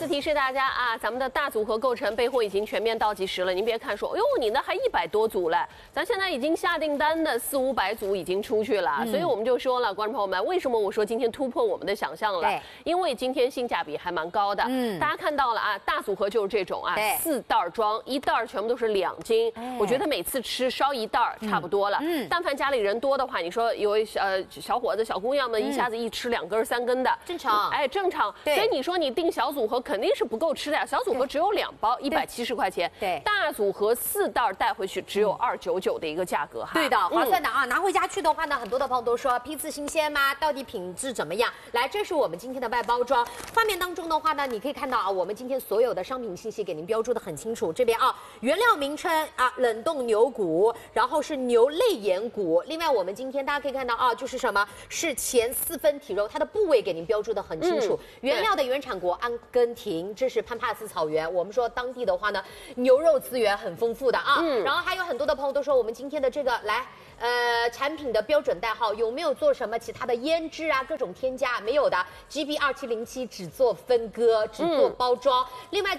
次提示大家啊，咱们的大组合构成备货已经全面倒计时了。您别看说，哎呦，你那还100多组嘞，咱现在已经下订单的400、500组已经出去了。所以我们就说了，观众朋友们，为什么我说今天突破我们的想象了？ 对， 因为今天性价比还蛮高的。大家看到了啊，大组合就是这种啊，4袋装，1袋全部都是2斤。我觉得每次吃烧1袋差不多了。但凡家里人多的话，你说有小伙子、小姑娘们一下子一吃2根、3根的， 正常。 哎，正常。所以你说你订小组合肯定是不够吃的呀，小组合只有2包，170块钱。 对， 大组合4袋带回去只有299的一个价格哈。 对的，划算的啊！拿回家去的话呢，很多的朋友都说批次新鲜吗？到底品质怎么样？来，这是我们今天的外包装。画面当中的话呢，你可以看到啊，我们今天所有的商品信息给您标注的很清楚。这边啊，原料名称啊，冷冻牛骨，然后是牛肋眼骨。另外，我们今天大家可以看到啊，就是什么是前4分体肉，它的部位给您标注的很清楚。原料的原产国阿根廷，这是潘帕斯草原。我们说当地的话呢，牛肉资源很丰富的啊。然后还有很多的朋友都说，我们今天的这个来。产品的标准代号有没有做什么其他的腌制啊，各种添加？没有的 ，GB2707只做分割，只做包装。另外。